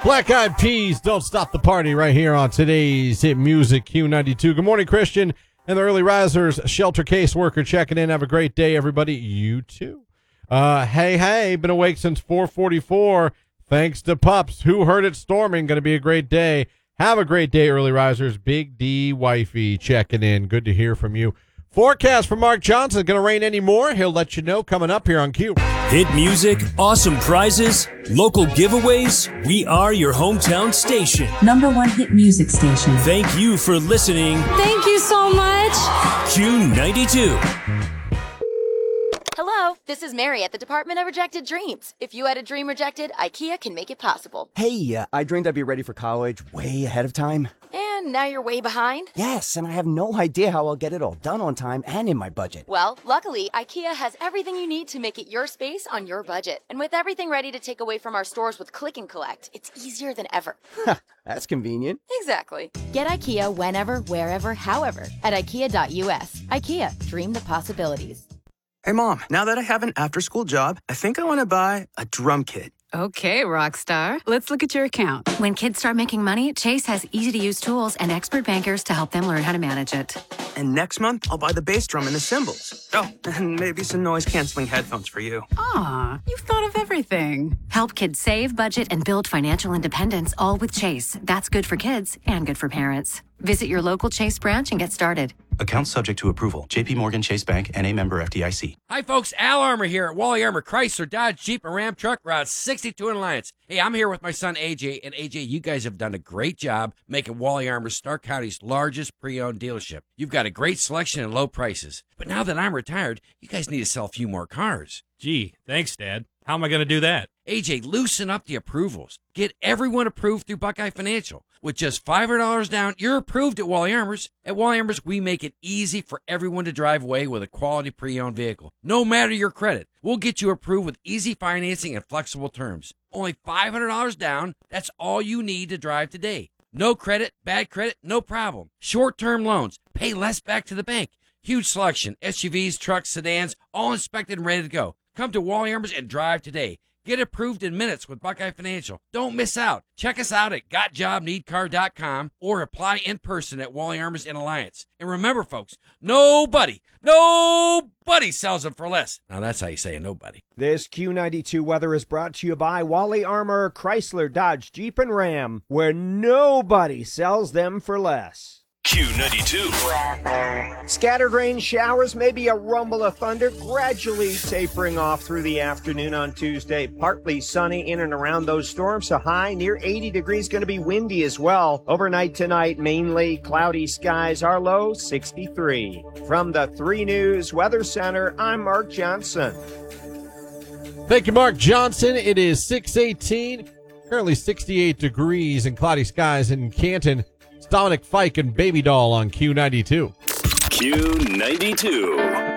Black Eyed Peas, Don't Stop the Party, right here on today's Hit Music Q92. Good morning, Christian and the Early Risers. Shelter caseworker checking in. Have a great day, everybody. You too. Hey, been awake since 4:44. Thanks to Pups. Who heard it storming? Going to be a great day. Have a great day, Early Risers. Big D Wifey checking in. Good to hear from you. Forecast from Mark Johnson. Going to rain any more? He'll let you know coming up here on Q. Hit music, awesome prizes, local giveaways. We are your hometown station. Number one hit music station. Thank you for listening. Thank you so much. Q92. Hello, this is Mary at the Department of Rejected Dreams. If you had a dream rejected, IKEA can make it possible. Hey, I dreamed I'd be ready for college way ahead of time. And now you're way behind? Yes, and I have no idea how I'll get it all done on time and in my budget. Well, luckily, IKEA has everything you need to make it your space on your budget. And with everything ready to take away from our stores with Click and Collect, it's easier than ever. That's convenient. Exactly. Get IKEA whenever, wherever, however at IKEA.us. IKEA, dream the possibilities. Hey, Mom, now that I have an after-school job, I think I want to buy a drum kit. Okay, Rockstar. Let's look at your account. When kids start making money, Chase has easy-to-use tools and expert bankers to help them learn how to manage it. And next month, I'll buy the bass drum and the cymbals. Oh, and maybe some noise-canceling headphones for you. Aw, you've thought of everything. Help kids save, budget, and build financial independence, all with Chase. That's good for kids and good for parents. Visit your local Chase branch and get started. Account subject to approval. JP Morgan Chase Bank, N.A. member FDIC. Hi, folks. Al Armour here at Wally Armour Chrysler, Dodge, Jeep, and Ram Truck, Route 62 in Alliance. Hey, I'm here with my son, AJ. And AJ, you guys have done a great job making Wally Armour Stark County's largest pre-owned dealership. You've got a great selection and low prices. But now that I'm retired, you guys need to sell a few more cars. Gee, thanks, Dad. How am I going to do that? AJ, loosen up the approvals. Get everyone approved through Buckeye Financial. With just $500 down, you're approved at Wally Armour's. At Wally Armour's, we make it easy for everyone to drive away with a quality pre-owned vehicle. No matter your credit, we'll get you approved with easy financing and flexible terms. Only $500 down, that's all you need to drive today. No credit, bad credit, no problem. Short-term loans, pay less back to the bank. Huge selection, SUVs, trucks, sedans, all inspected and ready to go. Come to Wally Armour's and drive today. Get approved in minutes with Buckeye Financial. Don't miss out. Check us out at gotjobneedcar.com or apply in person at Wally Armour's in Alliance. And remember, folks, nobody sells them for less. Now, that's how you say nobody. This Q92 weather is brought to you by Wally Armour, Chrysler, Dodge, Jeep, and Ram, where nobody sells them for less. Q92. Scattered rain showers, maybe a rumble of thunder, gradually tapering off through the afternoon on Tuesday. Partly sunny in and around those storms, a high near 80 degrees, going to be windy as well. Overnight tonight, mainly cloudy skies, our low 63. From the 3 News Weather Center, I'm Mark Johnson. Thank you, Mark Johnson. It is 6:18, currently 68 degrees and cloudy skies in Canton. Dominic Fike and Baby Doll on Q92. Q92.